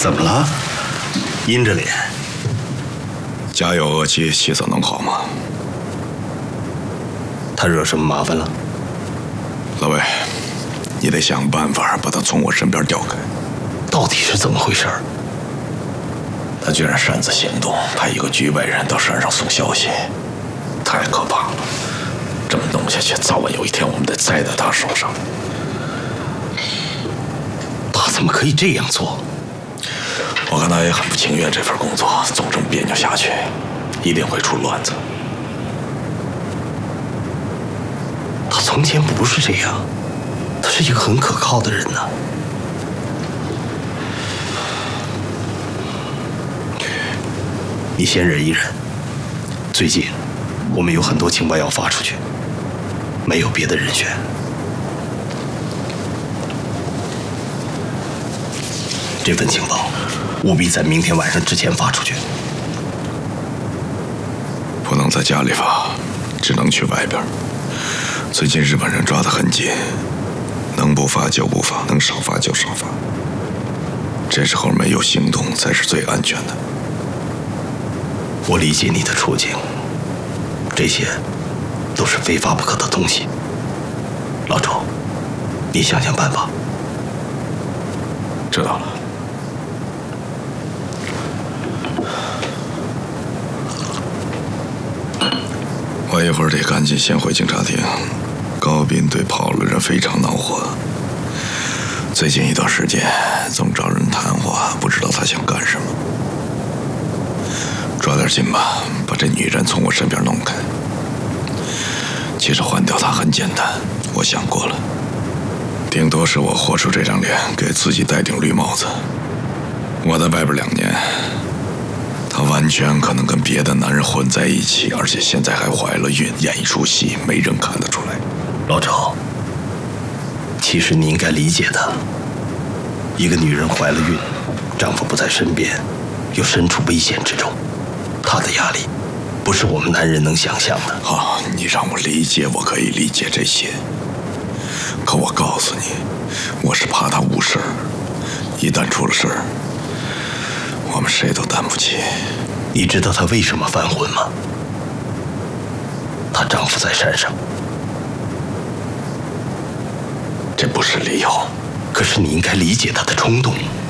怎么了？阴着脸。 家有恶妻，气色能好吗？ 他惹什么麻烦了？ 老魏，你得想办法把他从我身边调开。 到底是怎么回事？ 他居然擅自行动，派一个局外人到山上送消息，太可怕了！这么弄下去，早晚有一天我们得栽在他手上。 他怎么可以这样做？ 我看他也很不情愿这份工作，总这么别扭下去，一定会出乱子。 他从前不是这样，他是一个很可靠的人呢。你先忍一忍。最近我们有很多情报要发出去，没有别的人选。这份情报务必在明天晚上之前发出去。 不能在家里发，只能去外边。最近日本人抓得很紧，能不发就不发，能少发就少发。这时候没有行动才是最安全的。 我理解你的处境，这些都是非发不可的东西。老周，你想想办法。 知道了。 我一会儿得赶紧先回警察厅。高斌对跑了人非常恼火，最近一段时间总找人谈话，不知道他想干什么。抓点紧吧，把这女人从我身边弄开。其实换掉她很简单，我想过了，顶多是我豁出这张脸，给自己戴顶绿帽子。我在外边2年，她完全可能跟别的男人混在一起，而且现在还怀了孕，演一出戏，没人看得出来。 老周，其实你应该理解的，一个女人怀了孕，丈夫不在身边，又身处危险之中，她的压力不是我们男人能想象的。 好，你让我理解，我可以理解这些。可我告诉你，我是怕她误事儿，一旦出了事儿，我们谁都担不起。 你知道她为什么犯浑吗？她丈夫在山上。 这不是理由。 可是你应该理解她的冲动。